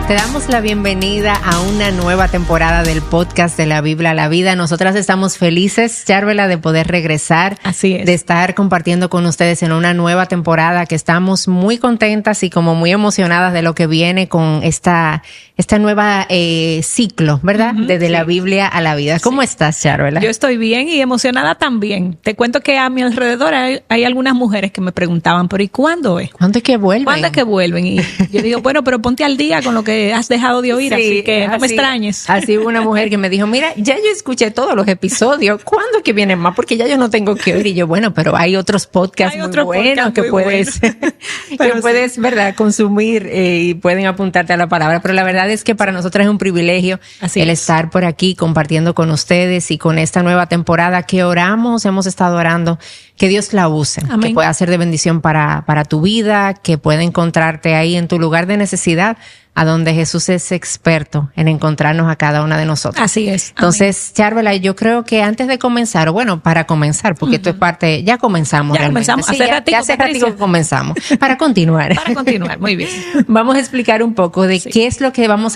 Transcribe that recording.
Te damos la bienvenida a una nueva temporada del podcast de la Biblia a la Vida. Nosotras estamos felices, Charvela, de poder regresar. Así es. De estar compartiendo con ustedes en una nueva temporada, que estamos muy contentas y como muy emocionadas de lo que viene con esta nueva ciclo, ¿verdad? Desde la Biblia a la vida. ¿Cómo estás, Charvela? Yo estoy bien y emocionada también. Te cuento que a mi alrededor hay algunas mujeres que me preguntaban, pero ¿y cuándo es? ¿Cuándo es que vuelven? ¿Cuándo es que vuelven? Y yo digo, bueno, pero ponte al día con lo que has dejado de oír, así que no me extrañes. Así hubo una mujer que me dijo, mira, ya yo escuché todos los episodios, ¿cuándo es que vienen más? Porque ya yo no tengo que oír. Y yo, bueno, pero hay otros podcasts muy buenos que puedes, ¿verdad?, consumir y pueden apuntarte a la palabra. Pero la verdad es que para nosotros es un privilegio estar por aquí compartiendo con ustedes y con esta nueva temporada que hemos estado orando, que Dios la use, amén, que pueda ser de bendición para tu vida, que pueda encontrarte ahí en tu lugar de necesidad, a donde Jesús es experto en encontrarnos a cada una de nosotros. Así es. Entonces, Charvela, yo creo que antes de comenzar, o bueno, para comenzar, porque esto es parte, ya comenzamos. Ya comenzamos, sí, hace ratito que comenzamos. Para continuar. Para continuar, muy bien. Vamos a explicar un poco de qué es lo que vamos